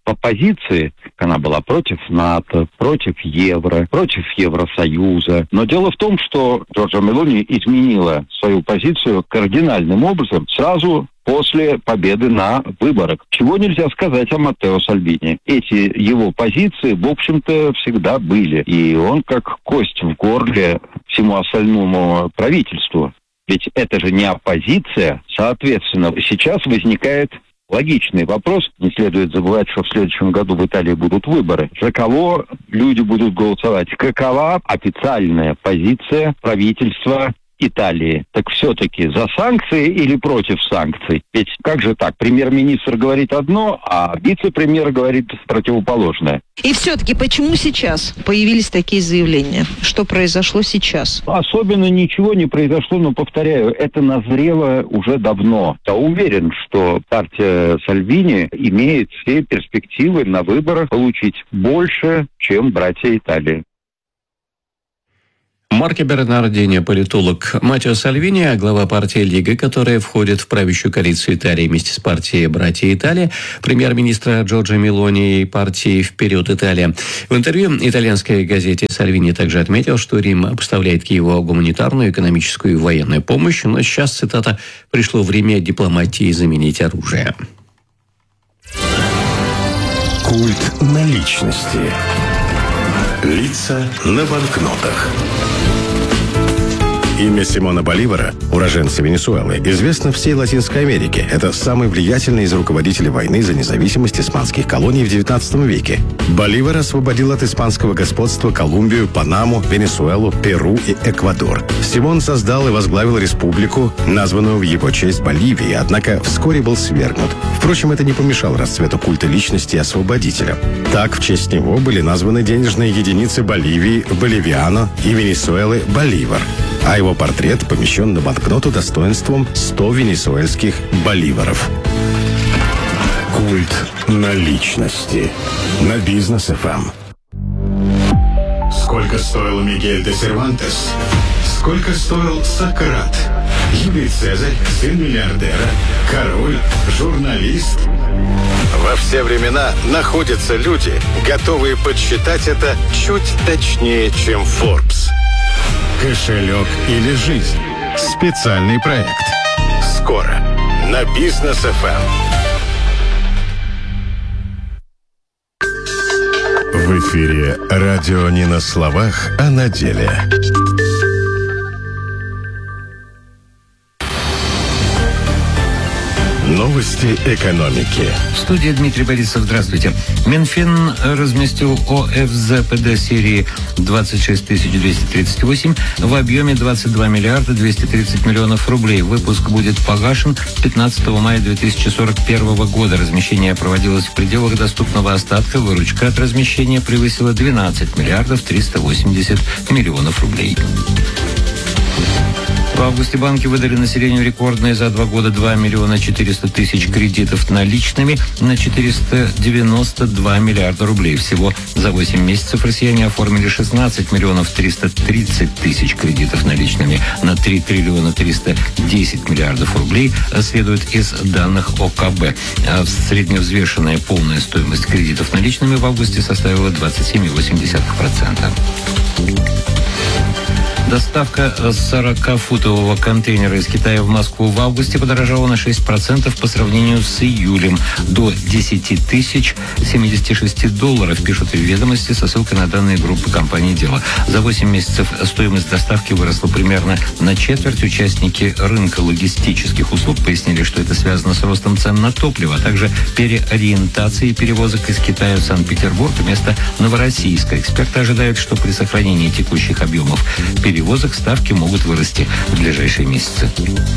по позиции она была против НАТО, против евро, против Евросоюза. Но дело в том, что Джорджа Мелони изменила свою позицию кардинальным образом сразу после победы на выборах. Чего нельзя сказать о Маттео Сальвини. Эти его позиции, в общем-то, всегда были. И он как кость в горле всему остальному правительству. Ведь это же не оппозиция. Соответственно, сейчас возникает логичный вопрос. Не следует забывать, что в следующем году в Италии будут выборы. За кого люди будут голосовать? Какова официальная позиция правительства Италии? Так все-таки за санкции или против санкций? Ведь как же так? Премьер-министр говорит одно, а вице-премьер говорит противоположное. И все-таки почему сейчас появились такие заявления? Что произошло сейчас? Особенно ничего не произошло, но, повторяю, это назрело уже давно. Я уверен, что партия Сальвини имеет все перспективы на выборах получить больше, чем братья Италии. Марко Бернардини, политолог. Маттео Сальвини, глава партии Лига, которая входит в правящую коалицию Италии вместе с партией «Братья Италии», премьер-министра Джорджа Мелони и партии «Вперед, Италия». В интервью итальянской газете Сальвини также отметил, что Рим поставляет Киеву гуманитарную, экономическую и военную помощь, но сейчас, цитата, «пришло время дипломатии заменить оружие». Культ наличности. Лица на банкнотах. Имя Симона Боливара, уроженца Венесуэлы, известно всей Латинской Америке. Это самый влиятельный из руководителей войны за независимость испанских колоний в девятнадцатом веке. Боливар освободил от испанского господства Колумбию, Панаму, Венесуэлу, Перу и Эквадор. Симон создал и возглавил республику, названную в его честь Боливией, однако вскоре был свергнут. Впрочем, это не помешало расцвету культа личности освободителя. Так, в честь него были названы денежные единицы Боливии Боливиано и Венесуэлы Боливар, а его портрет помещен на банкноту достоинством сто венесуэльских боливаров. Культ наличности. На Бизнес эф эм. Сколько стоил Мигель де Сервантес? Сколько стоил Сократ? Юлий Цезарь, сын миллиардера, король, журналист. Во все времена находятся люди, готовые подсчитать это чуть точнее, чем Forbes. Кошелек или жизнь? Специальный проект. Скоро на Бизнес эф эм. В эфире радио не на словах, а на деле. Новости экономики. В студии Дмитрий Борисов. Здравствуйте. Минфин разместил о эф зэ пэ дэ серии двадцать шесть тысяч двести тридцать восемь в объеме двадцать два миллиарда двести тридцать миллионов рублей. Выпуск будет погашен пятнадцатого мая две тысячи сорок первого года. Размещение проводилось в пределах доступного остатка. Выручка от размещения превысила двенадцать миллиардов триста восемьдесят миллионов рублей. В августе банки выдали населению рекордные за два года два миллиона четыреста тысяч кредитов наличными на четыреста девяносто два миллиарда рублей. Всего за восемь месяцев россияне оформили шестнадцать миллионов триста тридцать тысяч кредитов наличными на три триллиона триста десять миллиардов рублей, следует из данных о ка бэ. Средневзвешенная полная стоимость кредитов наличными в августе составила двадцать семь целых восемь десятых процента. Доставка сорокафутового контейнера из Китая в Москву в августе подорожала на шесть процентов по сравнению с июлем, до десять тысяч семьдесят шесть долларов, пишут в «Ведомости» со ссылкой на данные группы компании «Дело». За восемь месяцев стоимость доставки выросла примерно на четверть. Участники рынка логистических услуг пояснили, что это связано с ростом цен на топливо, а также переориентацией перевозок из Китая в Санкт-Петербург вместо Новороссийска. Эксперты ожидают, что при сохранении текущих объемов перевозок перевозок ставки могут вырасти в ближайшие месяцы.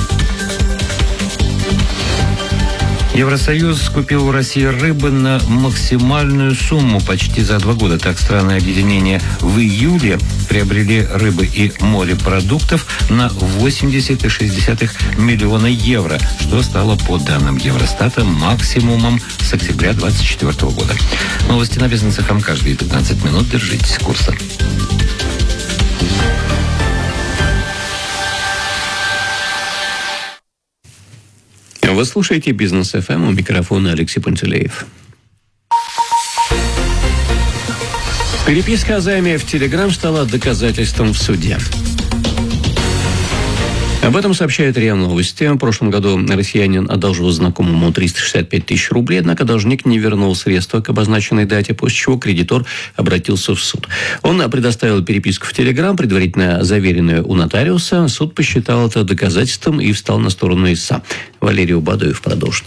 Евросоюз купил у России рыбы на максимальную сумму почти за два года. Так, страны объединения в июле приобрели рыбы и морепродуктов на восемьдесят целых шесть десятых миллиона евро, что стало, по данным Евростата, максимумом с октября двадцать четвёртого года. Новости на Бизнес эф эм каждые пятнадцать минут. Держитесь курса. Вы слушаете Бизнес эф эм, у микрофона Алексей Пантелеев. Переписка о займе в Телеграм стала доказательством в суде. Об этом сообщает РИА Новости. В прошлом году россиянин одолжил знакомому триста шестьдесят пять тысяч рублей, однако должник не вернул средства к обозначенной дате, после чего кредитор обратился в суд. Он предоставил переписку в Телеграм, предварительно заверенную у нотариуса. Суд посчитал это доказательством и встал на сторону истца. Валерий Убадоев продолжит.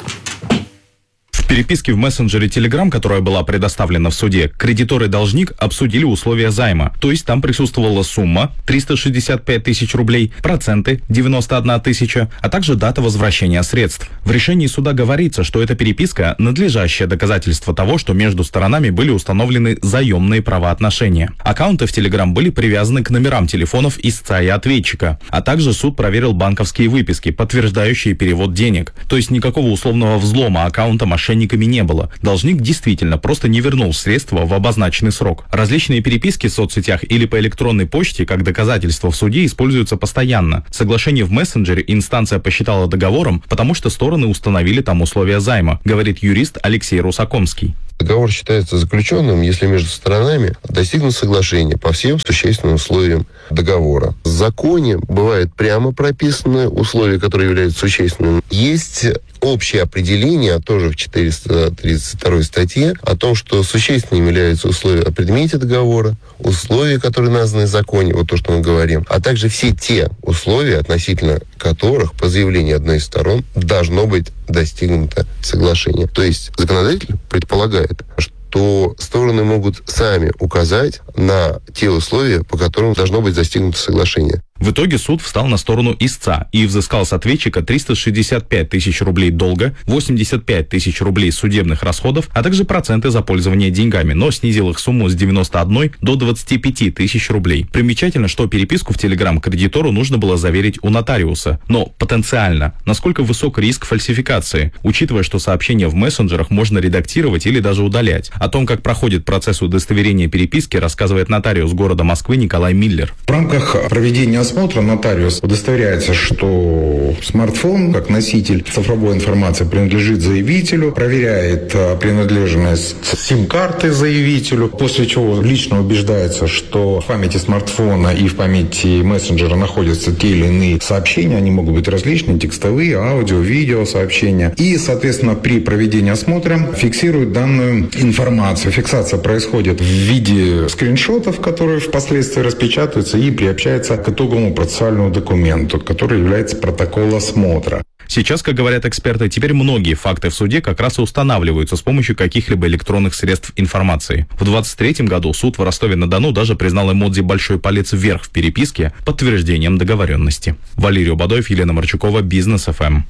В переписке в мессенджере Telegram, которая была предоставлена в суде, кредитор и должник обсудили условия займа. То есть там присутствовала сумма триста шестьдесят пять тысяч рублей, проценты девяносто одна тысяча, а также дата возвращения средств. В решении суда говорится, что эта переписка – надлежащее доказательство того, что между сторонами были установлены заемные правоотношения. Аккаунты в Telegram были привязаны к номерам телефонов истца и ответчика, а также суд проверил банковские выписки, подтверждающие перевод денег. То есть никакого условного взлома аккаунта мошенниками не было. Должник действительно просто не вернул средства в обозначенный срок. Различные переписки в соцсетях или по электронной почте как доказательство в суде используются постоянно. Соглашение в мессенджере инстанция посчитала договором, потому что стороны установили там условия займа, говорит юрист Алексей Русакомский. Договор считается заключенным, если между сторонами достигнут соглашения по всем существенным условиям договора. В законе бывают прямо прописаны условия, которые являются существенными. Есть общее определение, тоже в четыреста тридцать второй статье, о том, что существенными являются условия о предмете договора, условия, которые названы в законе, вот то, что мы говорим, а также все те условия, относительно которых по заявлению одной из сторон должно быть достигнуто соглашение. То есть законодатель предполагает, что стороны могут сами указать на те условия, по которым должно быть достигнуто соглашение. В итоге суд встал на сторону истца и взыскал с ответчика триста шестьдесят пять тысяч рублей долга, восемьдесят пять тысяч рублей судебных расходов, а также проценты за пользование деньгами, но снизил их сумму с девяноста одной до двадцати пяти тысяч рублей. Примечательно, что переписку в Telegram кредитору нужно было заверить у нотариуса. Но потенциально, насколько высок риск фальсификации, учитывая, что сообщения в мессенджерах можно редактировать или даже удалять. О том, как проходит процесс удостоверения переписки, рассказывает нотариус города Москвы Николай Миллер. В рамках проведения осмотра нотариус удостоверяется, что смартфон, как носитель цифровой информации, принадлежит заявителю, проверяет принадлежность сим-карты заявителю, после чего лично убеждается, что в памяти смартфона и в памяти мессенджера находятся те или иные сообщения, они могут быть различные, текстовые, аудио, видео сообщения. И, соответственно, при проведении осмотра фиксирует данную информацию. Фиксация происходит в виде скриншотов, которые впоследствии распечатываются и приобщаются к итоговому процессуальному документу, который является протокол осмотра. Сейчас, как говорят эксперты, теперь многие факты в суде как раз и устанавливаются с помощью каких-либо электронных средств информации. В двадцать третьем году суд в Ростове-на-Дону даже признал эмодзи «большой палец вверх» в переписке подтверждением договоренности. Валерий Убадоев, Елена Марчукова, Бизнес эф эм.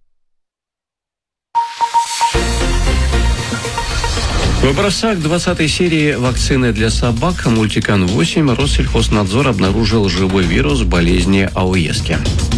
В образцах двадцатой серии вакцины для собак Мультикан восемь Россельхознадзор обнаружил живой вирус болезни АОЕСки.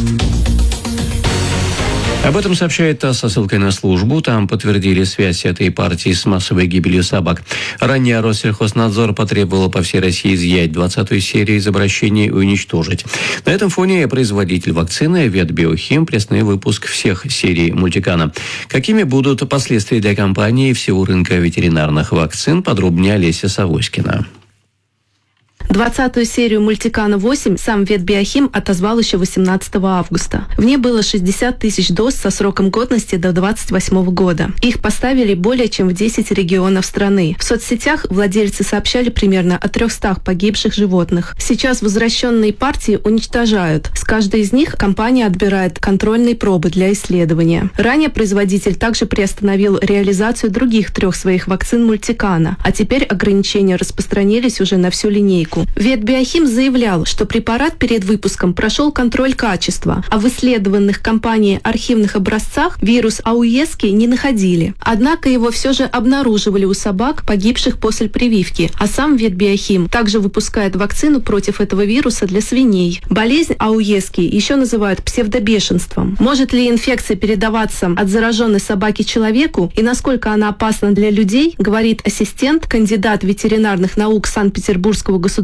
Об этом сообщает ТАСС со ссылкой на службу. Там подтвердили связь этой партии с массовой гибелью собак. Ранее Россельхознадзор потребовал по всей России изъять двадцатую серию из обращений и уничтожить. На этом фоне производитель вакцины Ветбиохим приостановил выпуск всех серий Мультикана. Какими будут последствия для компании и всего рынка ветеринарных вакцин, подробнее Олеся Савоськина. двадцатую серию Мультикана восемь сам Ветбиохим отозвал еще восемнадцатого августа. В ней было шестьдесят тысяч доз со сроком годности до двадцать восьмого года. Их поставили более чем в десять регионов страны. В соцсетях владельцы сообщали примерно о трехстах погибших животных. Сейчас возвращенные партии уничтожают. С каждой из них компания отбирает контрольные пробы для исследования. Ранее производитель также приостановил реализацию других трех своих вакцин Мультикана, а теперь ограничения распространились уже на всю линейку. Ветбиохим заявлял, что препарат перед выпуском прошел контроль качества, а в исследованных компанией архивных образцах вирус АОЕСки не находили. Однако его все же обнаруживали у собак, погибших после прививки, а сам Ветбиохим также выпускает вакцину против этого вируса для свиней. Болезнь АОЕСки еще называют псевдобешенством. Может ли инфекция передаваться от зараженной собаки человеку и насколько она опасна для людей, говорит ассистент, кандидат ветеринарных наук Санкт-Петербургского государственного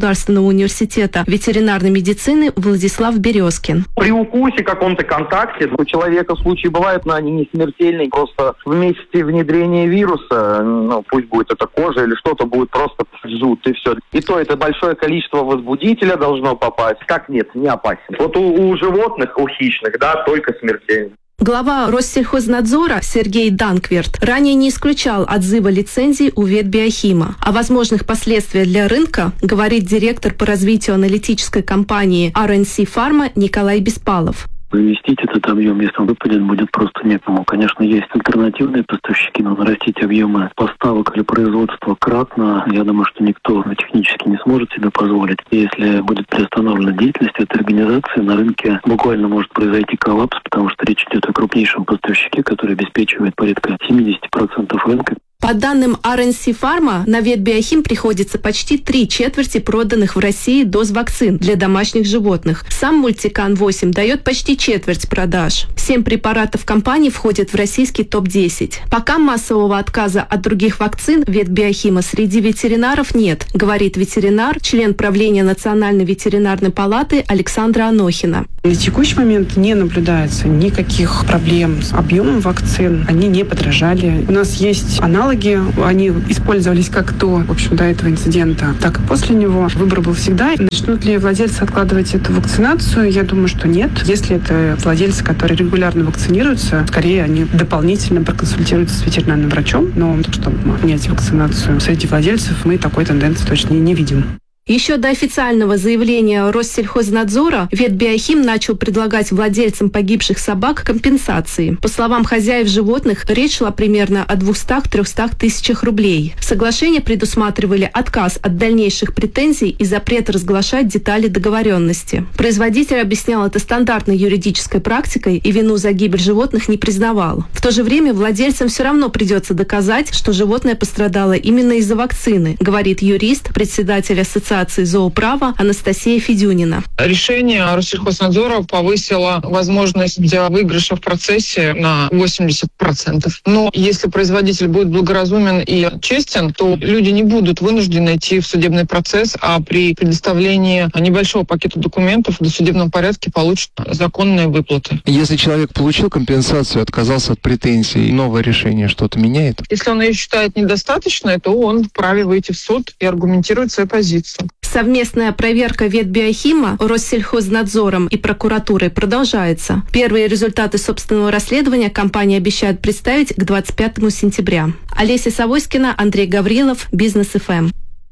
государственного университета ветеринарной медицины Владислав Березкин. При укусе, каком-то контакте у человека случаи бывают, но они не смертельные. Просто в месте внедрения вируса, ну, пусть будет это кожа или что-то, будет просто жут, и все. И то это большое количество возбудителя должно попасть. Как нет, не опасен. Вот у, у животных, у хищных, да, только смертельно. Глава Россельхознадзора Сергей Данкверт ранее не исключал отзыва лицензий у ветбиохима. О возможных последствиях для рынка говорит директор по развитию аналитической компании ар эн си Pharma Николай Беспалов. Вывестить этот объем, если он выпадет, будет просто некому. Конечно, есть альтернативные поставщики, но нарастить объемы поставок или производства кратно, я думаю, что никто технически не сможет себе позволить. И если будет приостановлена деятельность этой организации, на рынке буквально может произойти коллапс, потому что речь идет о крупнейшем поставщике, который обеспечивает порядка семьдесят процентов рынка. По данным ар эн си Pharma, на ветбиохим приходится почти три четверти проданных в России доз вакцин для домашних животных. Сам Мультикан восемь дает почти четверть продаж. Семь препаратов компании входят в российский топ десять. Пока массового отказа от других вакцин ветбиохима среди ветеринаров нет, говорит ветеринар, член правления Национальной ветеринарной палаты Александра Анохина. На текущий момент не наблюдается никаких проблем с объемом вакцин. Они не подорожали. У нас есть аналоги. Они использовались как до, в общем, до этого инцидента, так и после него. Выбор был всегда. Начнут ли владельцы откладывать эту вакцинацию? Я думаю, что нет. Если это владельцы, которые регулярно вакцинируются, скорее они дополнительно проконсультируются с ветеринарным врачом. Но чтобы менять вакцинацию среди владельцев, мы такой тенденции точно не видим. Еще до официального заявления Россельхознадзора ветбиохим начал предлагать владельцам погибших собак компенсации. По словам хозяев животных, речь шла примерно о двухстах-трехстах тысячах рублей. Соглашения предусматривали отказ от дальнейших претензий и запрет разглашать детали договоренности. Производитель объяснял это стандартной юридической практикой и вину за гибель животных не признавал. В то же время владельцам все равно придется доказать, что животное пострадало именно из-за вакцины, говорит юрист, председатель ассоциации зооправа Анастасия Федюнина. Решение Россельхознадзора повысило возможность для выигрыша в процессе на восемьдесят процентов. Но если производитель будет благоразумен и честен, то люди не будут вынуждены идти в судебный процесс, а при предоставлении небольшого пакета документов в досудебном порядке получат законные выплаты. Если человек получил компенсацию, отказался от претензий, новое решение что-то меняет? Если он ее считает недостаточной, то он вправе выйти в суд и аргументировать свою позицию. Совместная проверка ветбиохима Россельхознадзором и прокуратурой продолжается. Первые результаты собственного расследования компания обещает представить к двадцать пятому сентября. Олеся Савоськина, Андрей Гаврилов, Бизнес эф эм.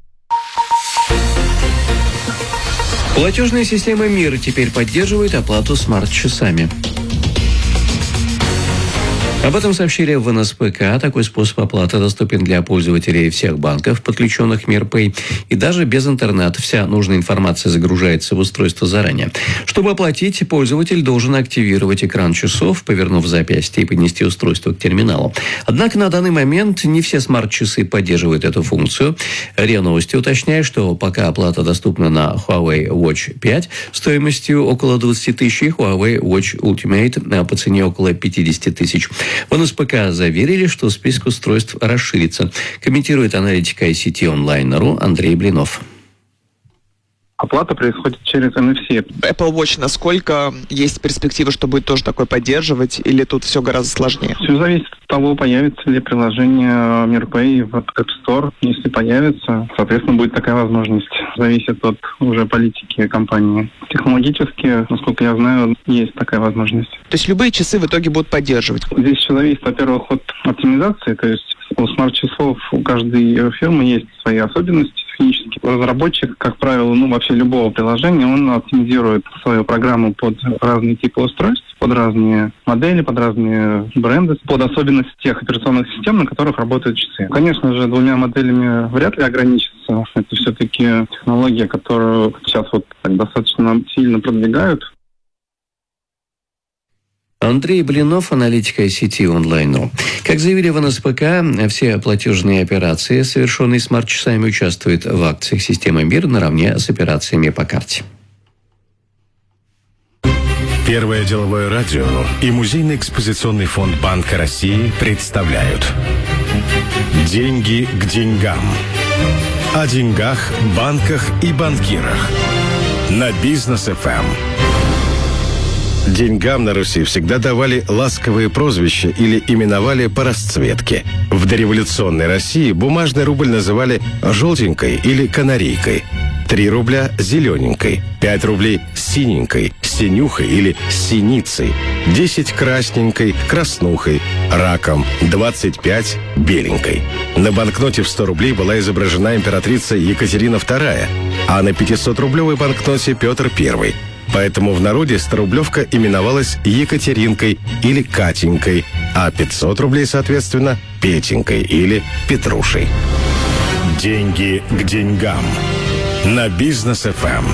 Платежная система МИР теперь поддерживает оплату смарт-часами. Об этом сообщили в эн эс пэ ка. Такой способ оплаты доступен для пользователей всех банков, подключенных МИР-Пэй, и даже без интернета. Вся нужная информация загружается в устройство заранее. Чтобы оплатить, пользователь должен активировать экран часов, повернув запястье и поднести устройство к терминалу. Однако на данный момент не все смарт-часы поддерживают эту функцию. РИА Новости уточняет, что пока оплата доступна на Huawei Watch пять стоимостью около двадцать тысяч и Huawei Watch Ultimate по цене около пятьдесят тысяч. В эн эс пэ ка заверили, что список устройств расширится. Комментирует аналитик ай си ти онлайн точка ру Андрей Блинов. Оплата происходит через эн эф си. Apple Watch, насколько есть перспектива, что будет тоже такое поддерживать, или тут все гораздо сложнее? Все зависит от того, появится ли приложение MirPay в App Store. Если появится, соответственно, будет такая возможность. Зависит от уже политики компании. Технологически, насколько я знаю, есть такая возможность. То есть любые часы в итоге будут поддерживать? Здесь все зависит, во-первых, от оптимизации. То есть у смарт-часов у каждой фирмы есть свои особенности технические. Разработчик, как правило, ну вообще любого приложения, он оптимизирует свою программу под разные типы устройств, под разные модели, под разные бренды, под особенности тех операционных систем, на которых работают часы. Конечно же, двумя моделями вряд ли ограничится. Это все-таки технология, которую сейчас вот так достаточно сильно продвигают. Андрей Блинов, аналитик ай си ти онлайн точка ру. Как заявили в эн эс пэ ка, все платежные операции, совершенные смарт-часами, участвуют в акциях системы МИР наравне с операциями по карте. Первое деловое радио и Музейный экспозиционный фонд Банка России представляют «Деньги к деньгам». О деньгах, банках и банкирах. На Бизнес эф эм. Деньгам на Руси всегда давали ласковые прозвища или именовали по расцветке. В дореволюционной России бумажный рубль называли желтенькой или канарейкой, три рубля – зелененькой, пять рублей – синенькой, синюхой или синицей, десять – красненькой, краснухой, раком, двадцать пять – беленькой. На банкноте в сто рублей была изображена императрица Екатерина вторая, а на пятисотрублевой банкноте Петр Первый. Поэтому в народе сторублевка именовалась Екатеринкой или Катенькой, а пятьсот рублей, соответственно, Петенькой или Петрушей. Деньги к деньгам. На Бизнес эф эм.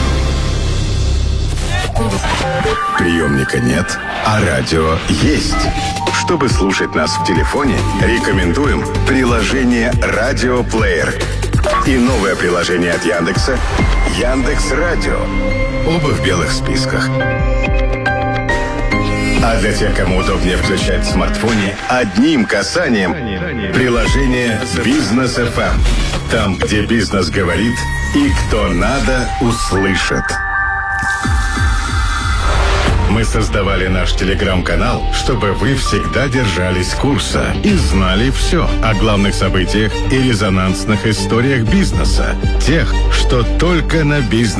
Приемника нет, а радио есть. Чтобы слушать нас в телефоне, рекомендуем приложение «Радиоплеер» и новое приложение от Яндекса «Яндекс.Радио». Оба в белых списках. А для тех, кому удобнее включать в смартфоне одним касанием приложение «Бизнес эф эм». Там, где бизнес говорит и кто надо, услышит. Мы создавали наш телеграм-канал, чтобы вы всегда держались курса и знали все о главных событиях и резонансных историях бизнеса. Тех, что только на бизнес